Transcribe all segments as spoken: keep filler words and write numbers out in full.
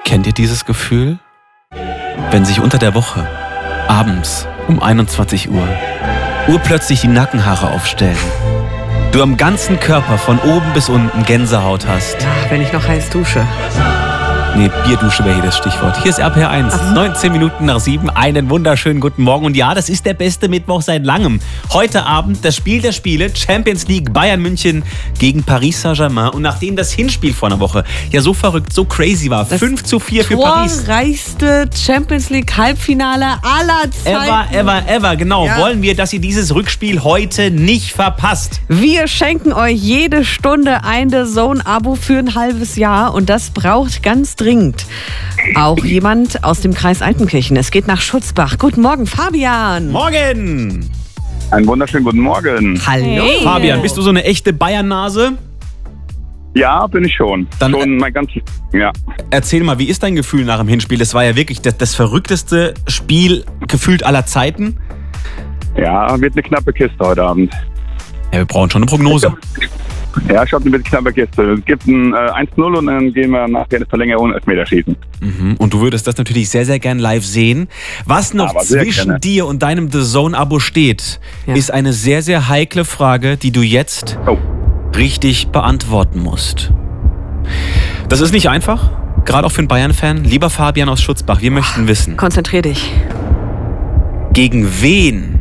Kennt ihr dieses Gefühl? Wenn sich unter der Woche, abends um einundzwanzig Uhr, urplötzlich die Nackenhaare aufstellen. Du am ganzen Körper von oben bis unten Gänsehaut hast. Ja, wenn ich noch heiß dusche. Nee, Bierdusche wäre hier das Stichwort. Hier ist R P R eins, neunzehn Minuten nach sieben. Einen wunderschönen guten Morgen. Und ja, das ist der beste Mittwoch seit langem. Heute Abend das Spiel der Spiele, Champions League, Bayern München gegen Paris Saint-Germain. Und nachdem das Hinspiel vor einer Woche ja so verrückt, so crazy war, das fünf zu vier für Paris. Torreichste Champions League Halbfinale aller Zeiten. Ever, ever, ever, genau. Ja. Wollen wir, dass ihr dieses Rückspiel heute nicht verpasst. Wir schenken euch jede Stunde ein The Zone-Abo für ein halbes Jahr. Und das braucht ganz dringend auch jemand aus dem Kreis Altenkirchen. Es geht nach Schutzbach. Guten Morgen, Fabian. Morgen! Einen wunderschönen guten Morgen. Hallo. Hey. Fabian, bist du so eine echte Bayern-Nase? Ja, bin ich schon. Dann, schon mein ganzes, ja. Erzähl mal, wie ist dein Gefühl nach dem Hinspiel? Das war ja wirklich das, das verrückteste Spiel gefühlt aller Zeiten. Ja, wird eine knappe Kiste heute Abend. Ja, wir brauchen schon eine Prognose. Ja, ich habe eine bisschen knappe Kiste. Es gibt ein äh, eins zu null und dann gehen wir nachher eine Verlängerung und Elfmeterschießen. Mhm. Und du würdest das natürlich sehr, sehr gern live sehen. Was noch Aber sehr zwischen gerne. dir und deinem The Zone-Abo steht, Ja. ist eine sehr, sehr heikle Frage, die du jetzt Oh. richtig beantworten musst. Das ist nicht einfach, gerade auch für einen Bayern-Fan. Lieber Fabian aus Schutzbach, wir möchten wissen, Konzentrier dich. gegen wen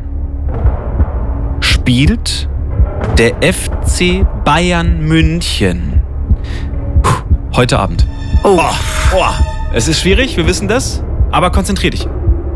spielt der F C Bayern München Puh, heute Abend? Oh. Oh, oh. Es ist schwierig, wir wissen das, aber konzentrier dich.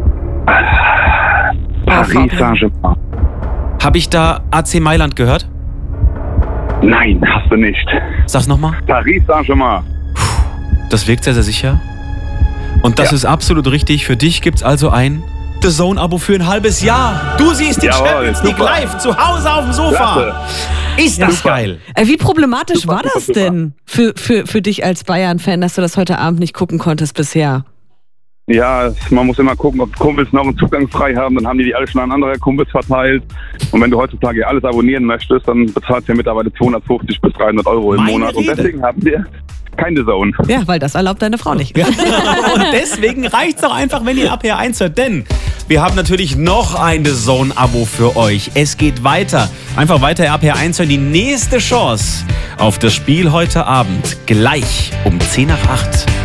Paris Fabian. Saint-Germain. Habe ich da A C Mailand gehört? Nein, hast du nicht. Sag's nochmal. Paris Saint-Germain. Das wirkt sehr, sehr sicher. Und das Ja. ist absolut richtig. Für dich gibt's also ein The Zone-Abo für ein halbes Jahr. Du siehst die Jawohl, Champions League super. live zu Hause auf dem Sofa. Klasse. Ist das Super. geil? Äh, Wie problematisch Super, war das super, denn für, für, für dich als Bayern-Fan, dass du das heute Abend nicht gucken konntest bisher? Ja, es- man muss immer gucken, ob Kumpels noch einen Zugang frei haben. Dann haben die die alle schon an andere Kumpels verteilt. Und wenn du heutzutage alles abonnieren möchtest, dann bezahlst du ja mittlerweile zweihundertfünfzig bis dreihundert Euro im Meine Monat. Und Rede. deswegen haben wir keine Zone. Ja, weil das erlaubt deine Frau nicht. Und deswegen reicht's doch einfach, wenn ihr R P R eins hört. Denn wir haben natürlich noch ein The Zone-Abo für euch. Es geht weiter. Einfach weiter R P R eins hören. Die nächste Chance auf das Spiel heute Abend. Gleich um zehn nach acht.